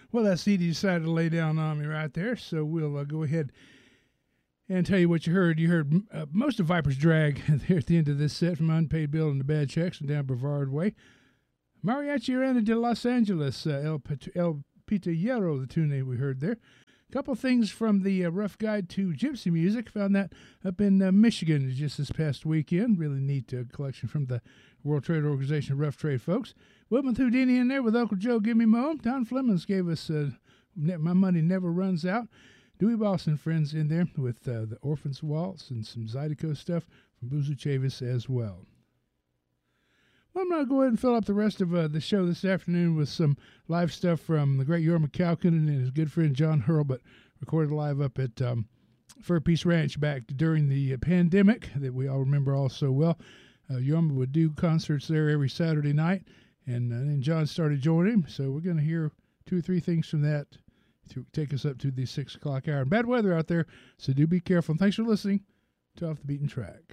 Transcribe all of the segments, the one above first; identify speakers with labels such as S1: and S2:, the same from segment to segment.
S1: Well, that CD decided to lay down on me right there, so we'll go ahead and tell you what you heard. You heard most of Viper's Drag there at the end of this set, from Unpaid Bill and the Bad Checks and down Brevard Way. Mariachi Arena de Los Angeles, El Pitillero, the tune that we heard there. A couple things from the Rough Guide to Gypsy Music. Found that up in Michigan just this past weekend. Really neat collection from the World Trade Organization Rough Trade folks. Wilbur Houdini in there with Uncle Joe Gimme Mo. Don Flemings gave us My Money Never Runs Out. Dewey Boston Friends in there with the Orphans Waltz and some Zydeco stuff from Buzu Chavis as well. Well, I'm going to go ahead and fill up the rest of the show this afternoon with some live stuff from the great Yorma Calkin and his good friend John Hurlbut, recorded live up at Fur Peace Ranch back during the pandemic that we all remember all so well. Yorma would do concerts there every Saturday night, and then John started joining him, so we're going to hear 2 or 3 things from that to take us up to the 6 o'clock hour. And bad weather out there, so do be careful. And thanks for listening to Off the Beaten Track.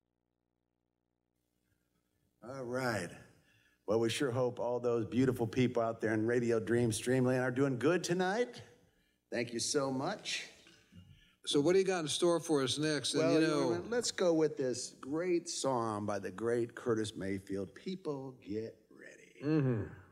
S2: All right. Well, we sure hope all those beautiful people out there in Radio Dream Streamland are doing good tonight. Thank you so much.
S3: So what do you got in store for us next?
S2: Well,
S3: And,
S2: let's go with this great song by the great Curtis Mayfield, People Get Ready.
S3: Mm-hmm.